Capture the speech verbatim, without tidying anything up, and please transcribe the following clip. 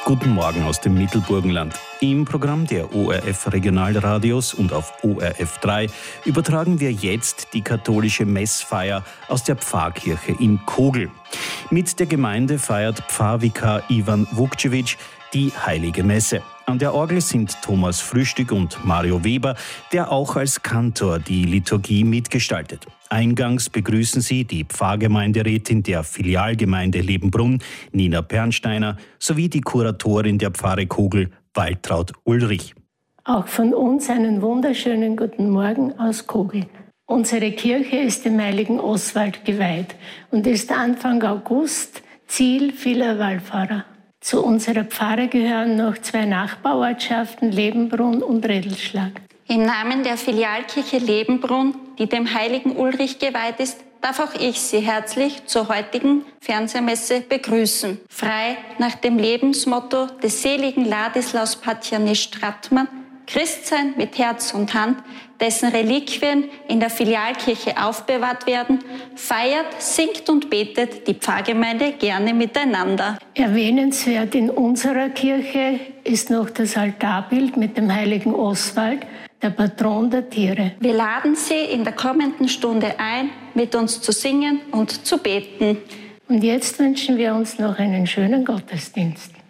Guten Morgen aus dem Mittelburgenland. Im Programm der O R F Regionalradios und auf O R F drei übertragen wir jetzt die katholische Messfeier aus der Pfarrkirche in Kogl. Mit der Gemeinde feiert Pfarrvikar Ivan Vukcevic die Heilige Messe. An der Orgel sind Thomas Frühstück und Mario Weber, der auch als Kantor die Liturgie mitgestaltet. Eingangs begrüßen sie die Pfarrgemeinderätin der Filialgemeinde Lebenbrunn, Nina Pernsteiner, sowie die Kuratorin der Pfarre Kogl, Waltraud Ulrich. Auch von uns einen wunderschönen guten Morgen aus Kogl. Unsere Kirche ist dem heiligen Oswald geweiht und ist Anfang August Ziel vieler Wallfahrer. Zu unserer Pfarre gehören noch zwei Nachbarortschaften, Lebenbrunn und Redlschlag. Im Namen der Filialkirche Lebenbrunn, die dem heiligen Ulrich geweiht ist, darf auch ich Sie herzlich zur heutigen Fernsehmesse begrüßen. Frei nach dem Lebensmotto des seligen Ladislaus Patianis Strattmann, Christsein mit Herz und Hand, dessen Reliquien in der Filialkirche aufbewahrt werden, feiert, singt und betet die Pfarrgemeinde gerne miteinander. Erwähnenswert in unserer Kirche ist noch das Altarbild mit dem heiligen Oswald, der Patron der Tiere. Wir laden Sie in der kommenden Stunde ein, mit uns zu singen und zu beten. Und jetzt wünschen wir uns noch einen schönen Gottesdienst.